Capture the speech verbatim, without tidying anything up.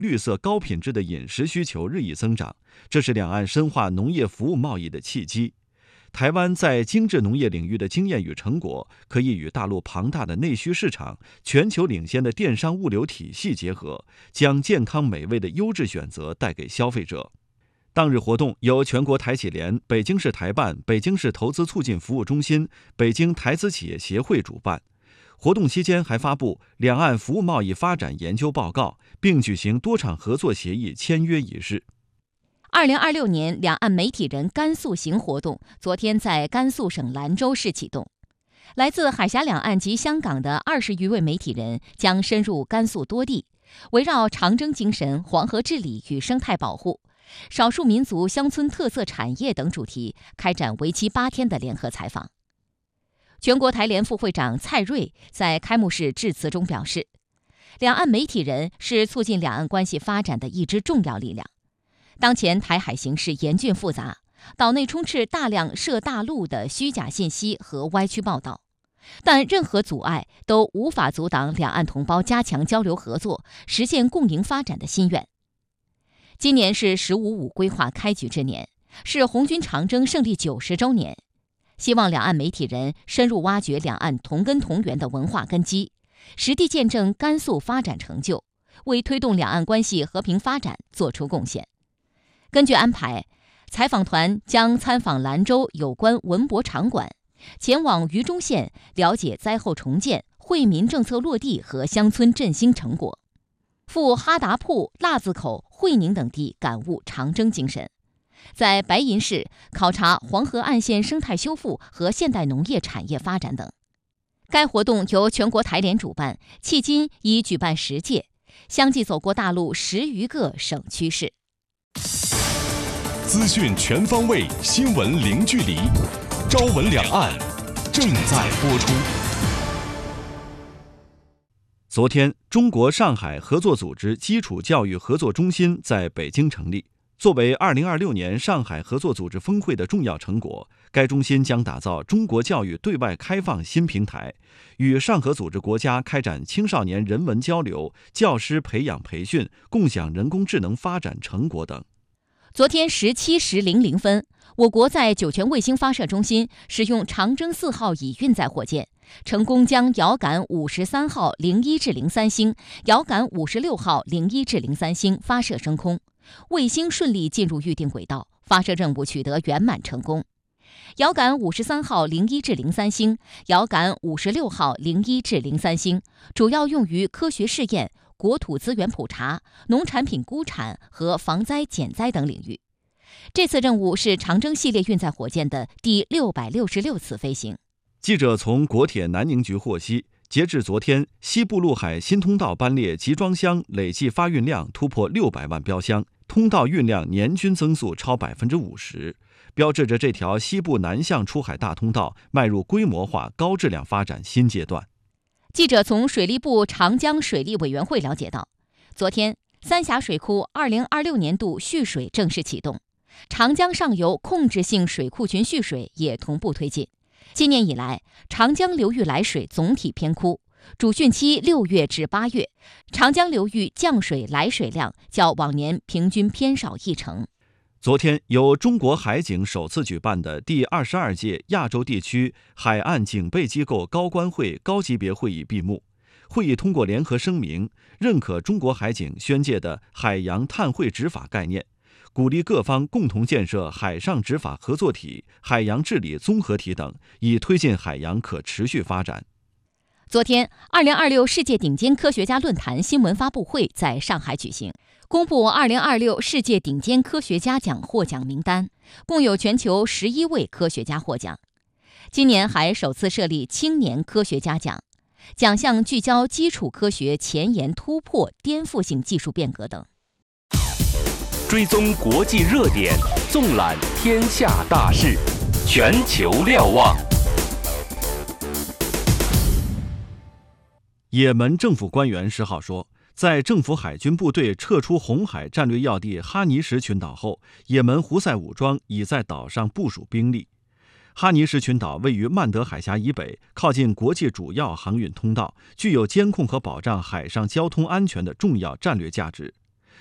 绿色高品质的饮食需求日益增长，这是两岸深化农业服务贸易的契机。台湾在精致农业领域的经验与成果，可以与大陆庞大的内需市场、全球领先的电商物流体系结合，将健康美味的优质选择带给消费者。当日活动由全国台企联、北京市台办、北京市投资促进服务中心、北京台资企业协会主办。活动期间还发布两岸服务贸易发展研究报告，并举行多场合作协议签约仪式。 二零二六年两岸媒体人甘肃行活动昨天在甘肃省兰州市启动，来自海峡两岸及香港的二十余位媒体人将深入甘肃多地，围绕长征精神、黄河治理与生态保护、少数民族乡村特色产业等主题开展为期八天的联合采访。全国台联副会长蔡瑞在开幕式致辞中表示，两岸媒体人是促进两岸关系发展的一支重要力量。当前台海形势严峻复杂，岛内充斥大量涉大陆的虚假信息和歪曲报道，但任何阻碍都无法阻挡两岸同胞加强交流合作、实现共赢发展的心愿。今年是“十五五”规划开局之年，是红军长征胜利九十周年。希望两岸媒体人深入挖掘两岸同根同源的文化根基，实地见证甘肃发展成就，为推动两岸关系和平发展做出贡献。根据安排，采访团将参访兰州有关文博场馆，前往榆中县了解灾后重建、惠民政策落地和乡村振兴成果，赴哈达铺、腊子口、会宁等地感悟长征精神。在白银市考察黄河岸线生态修复和现代农业产业发展等。该活动由全国台联主办，迄今已举办十届，相继走过大陆十余个省区市。 资讯全方位，新闻零距离，朝闻两岸正在播出。 昨天，中国上海合作组织基础教育合作中心在北京成立。作为二零二六年上海合作组织峰会的重要成果，该中心将打造中国教育对外开放新平台，与上合组织国家开展青少年人文交流、教师培养培训、共享人工智能发展成果等。 昨天十七时零零分，我国在酒泉卫星发射中心使用长征四号乙运载火箭，成功将遥感五十三号零一至零三星、遥感五十六号零一至零三星发射升空。卫星顺利进入预定轨道，发射任务取得圆满成功。遥感五十三号零一至零三星、遥感五十六号零一至零三星主要用于科学试验、国土资源普查、农产品估产和防灾减灾等领域。这次任务是长征系列运载火箭的第六百六十六次飞行。 记者从国铁南宁局获悉，截至昨天，西部陆海新通道班列集装箱累计发运量突破六百万标箱，通道运量年均增速超百分之五十，标志着这条西部南向出海大通道迈入规模化、高质量发展新阶段。 记者从水利部长江水利委员会了解到，昨天三峡水库二零二六年度蓄水正式启动，长江上游控制性水库群蓄水也同步推进。今年以来，长江流域来水总体偏枯，主汛期六月至八月，长江流域降水来水量较往年平均偏少一成。 昨天，由中国海警首次举办的第二十二届亚洲地区海岸警备机构高官会高级别会议闭幕。会议通过联合声明，认可中国海警宣介的海洋碳汇执法概念，鼓励各方共同建设海上执法合作体、海洋治理综合体等，以推进海洋可持续发展。 昨天，二零二六世界顶尖科学家论坛新闻发布会在上海举行，公布二零二六世界顶尖科学家奖获奖名单，共有全球十一位科学家获奖。今年还首次设立青年科学家奖，奖项聚焦基础科学前沿突破、颠覆性技术变革等。 追踪国际热点，纵览天下大事，全球瞭望。 也门政府官员十号说，在政府海军部队撤出红海战略要地哈尼什群岛后，也门胡塞武装已在岛上部署兵力。哈尼什群岛位于曼德海峡以北，靠近国际主要航运通道，具有监控和保障海上交通安全的重要战略价值。